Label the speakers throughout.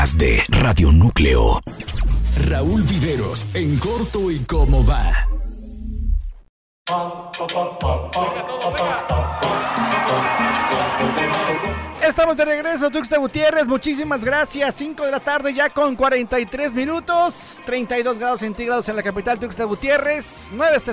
Speaker 1: De Radio Núcleo. Raúl Viveros en corto y cómo va.
Speaker 2: Estamos de regreso, Tuxtla Gutiérrez, muchísimas gracias. 5 de la tarde ya con 43 minutos, 32 grados centígrados en la capital Tuxtla Gutiérrez.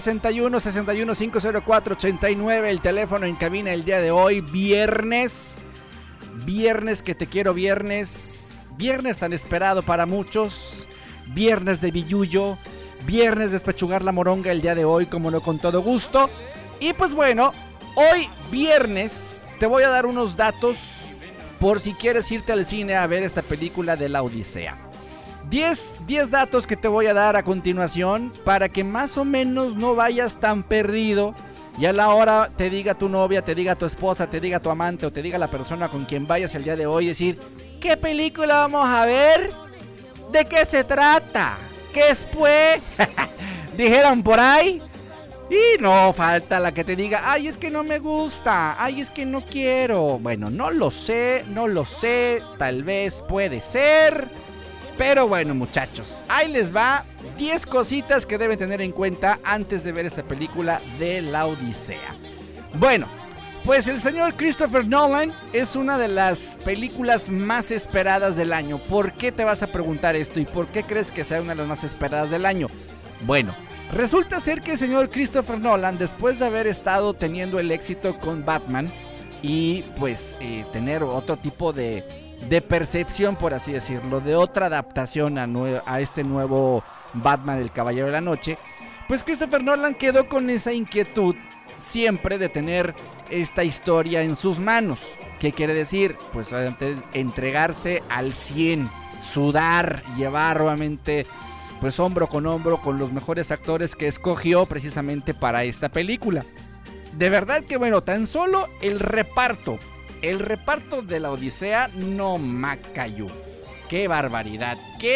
Speaker 2: 961-504-89, el teléfono en cabina el día de hoy, viernes que te quiero, viernes tan esperado para muchos, viernes de billullo, viernes de despechugar la moronga el día de hoy, como no, con todo gusto. Y pues bueno, hoy viernes te voy a dar unos datos por si quieres irte al cine a ver esta película de La Odisea. 10 datos que te voy a dar a continuación para que más o menos no vayas tan perdido y a la hora te diga tu novia, te diga tu esposa, te diga tu amante o te diga la persona con quien vayas el día de hoy, decir: ¿qué película vamos a ver? ¿De qué se trata? ¿Qué es pues? Dijeron por ahí. Y no falta la que te diga: ay, es que no me gusta, ay, es que no quiero. Bueno, no lo sé, tal vez puede ser. Pero bueno, muchachos, ahí les va 10 cositas que deben tener en cuenta antes de ver esta película de La Odisea. Bueno, pues el señor Christopher Nolan es una de las películas más esperadas del año. ¿Por qué te vas a preguntar esto? ¿Y por qué crees que sea una de las más esperadas del año? Bueno, resulta ser que el señor Christopher Nolan, después de haber estado teniendo el éxito con Batman y pues tener otro tipo de percepción, por así decirlo, de otra adaptación a este nuevo Batman, el Caballero de la Noche, pues Christopher Nolan quedó con esa inquietud siempre de tener esta historia en sus manos. ¿Qué quiere decir? Pues entregarse al 100, sudar, llevar obviamente pues hombro con los mejores actores que escogió precisamente para esta película. De verdad que bueno, tan solo el reparto de La Odisea no macayó. Qué barbaridad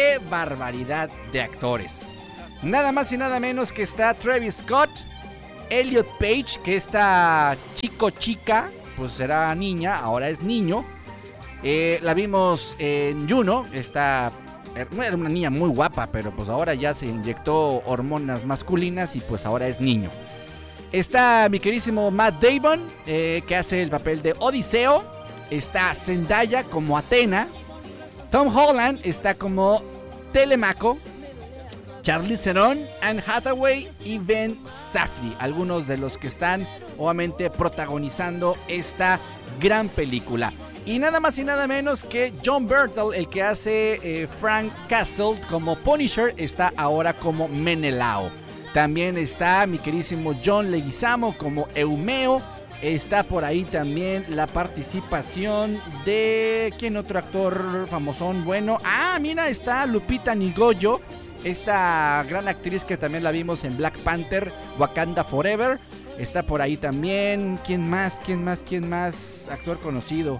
Speaker 2: de actores. Nada más y nada menos que está Travis Scott, Elliot Page, que esta chica, pues será niña, ahora es niño. La vimos en Juno, era una niña muy guapa, pero pues ahora ya se inyectó hormonas masculinas y pues ahora es niño. Está mi querísimo Matt Damon, que hace el papel de Odiseo. Está Zendaya como Athena. Tom Holland está como Telemaco. Charlize Theron, Anne Hathaway y Ben Safdie, algunos de los que están obviamente protagonizando esta gran película. Y nada más y nada menos que John Bernthal, el que hace Frank Castle como Punisher, está ahora como Menelao. También está mi querísimo John Leguizamo como Eumeo. Está por ahí también la participación de... ¿quién otro actor famosón? Bueno, mira, está Lupita Nyong'o, esta gran actriz que también la vimos en Black Panther, Wakanda Forever. Está por ahí también... ¿Quién más? Actor conocido.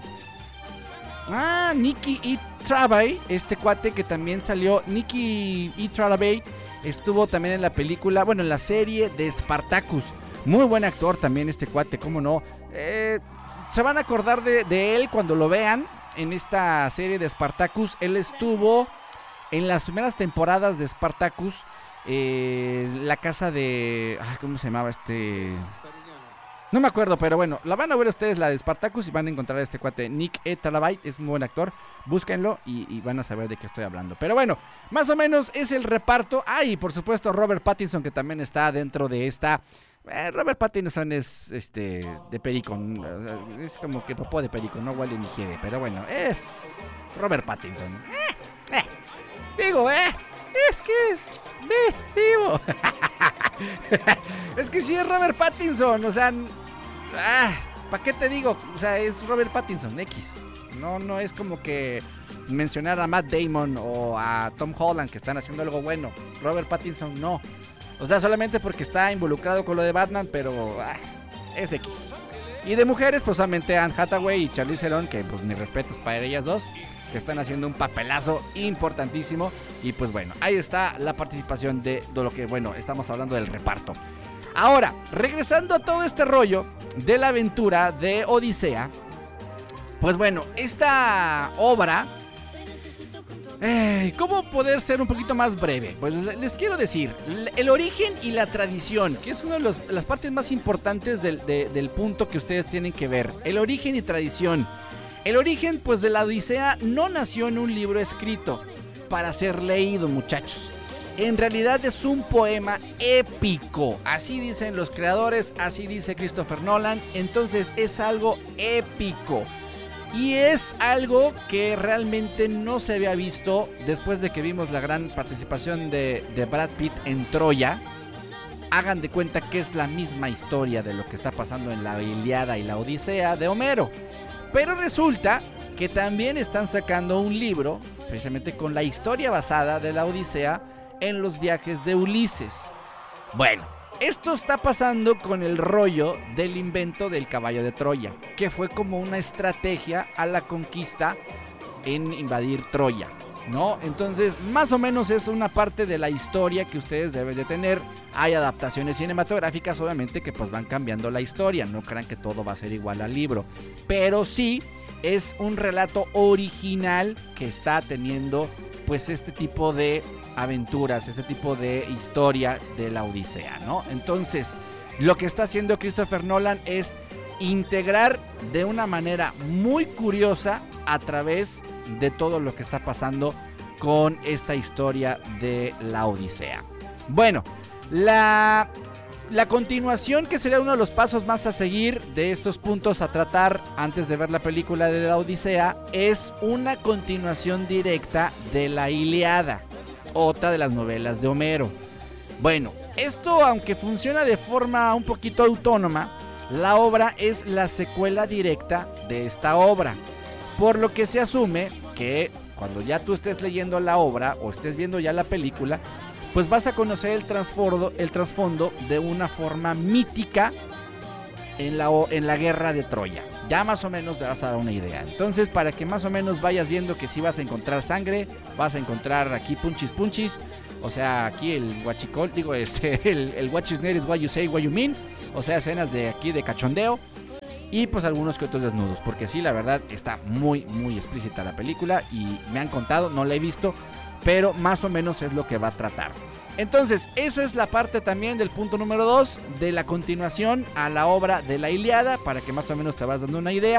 Speaker 2: Nicky Eatrabay, este cuate que también salió. Nicky Eatrabay estuvo también en la película, bueno, en la serie de Spartacus. Muy buen actor también este cuate, cómo no. Se van a acordar de él cuando lo vean en esta serie de Spartacus. Él estuvo en las primeras temporadas de Spartacus, la casa de... ¿cómo se llamaba este...? No me acuerdo, pero bueno, la van a ver ustedes, la de Spartacus, y van a encontrar a este cuate, Nick Eatrabay, es un buen actor, búsquenlo y van a saber de qué estoy hablando. Pero bueno, más o menos es el reparto. Y por supuesto Robert Pattinson, que también está dentro de esta... Robert Pattinson es de perico, es como que popó de perico, no huele ni hiede, pero bueno, es Robert Pattinson. Digo, es que es vivo. Es que sí es Robert Pattinson, o sea, ¿para qué te digo? O sea, es Robert Pattinson X. No es como que mencionar a Matt Damon o a Tom Holland que están haciendo algo bueno. Robert Pattinson no. O sea, solamente porque está involucrado con lo de Batman, pero es X. Y de mujeres, pues solamente Anne Hathaway y Charlize Theron, que pues mis respetos para ellas dos, que están haciendo un papelazo importantísimo. Y pues bueno, ahí está la participación de lo que, bueno, estamos hablando del reparto. Ahora, regresando a todo este rollo de la aventura de Odisea, pues bueno, esta obra ¿Cómo poder ser un poquito más breve? Pues les quiero decir, el origen y la tradición, que es una de las partes más importantes del punto que ustedes tienen que ver. El origen y tradición. El origen, pues, de la Odisea no nació en un libro escrito para ser leído, muchachos. En realidad es un poema épico. Así dicen los creadores, así dice Christopher Nolan. Entonces es algo épico. Y es algo que realmente no se había visto después de que vimos la gran participación de Brad Pitt en Troya. Hagan de cuenta que es la misma historia de lo que está pasando en la Ilíada y la Odisea de Homero. Pero resulta que también están sacando un libro, precisamente con la historia basada de la Odisea en los viajes de Ulises. Bueno, esto está pasando con el rollo del invento del caballo de Troya, que fue como una estrategia a la conquista en invadir Troya, ¿no? Entonces, más o menos es una parte de la historia que ustedes deben de tener. Hay adaptaciones cinematográficas, obviamente, que pues van cambiando la historia. No crean que todo va a ser igual al libro, pero sí es un relato original que está teniendo pues este tipo de aventuras, este tipo de historia de la Odisea, ¿no? Entonces, lo que está haciendo Christopher Nolan es integrar de una manera muy curiosa a través de todo lo que está pasando con esta historia de la Odisea. Bueno, la continuación, que sería uno de los pasos más a seguir de estos puntos a tratar antes de ver la película de la Odisea, es una continuación directa de la Ilíada, otra de las novelas de Homero. Bueno, esto, aunque funciona de forma un poquito autónoma, la obra es la secuela directa de esta obra, por lo que se asume que cuando ya tú estés leyendo la obra o estés viendo ya la película, pues vas a conocer el trasfondo de una forma mítica en la guerra de Troya. Ya más o menos te vas a dar una idea. Entonces, para que más o menos vayas viendo que sí vas a encontrar sangre, vas a encontrar aquí punchis, o sea, aquí el guachicol, el guachisneris, what you say, what you mean, o sea, escenas de aquí de cachondeo. Y pues algunos que otros desnudos, porque sí, la verdad está muy, muy explícita la película y me han contado, no la he visto, pero más o menos es lo que va a tratar. Entonces, esa es la parte también del punto número 2 de la continuación a la obra de la Ilíada, para que más o menos te vas dando una idea.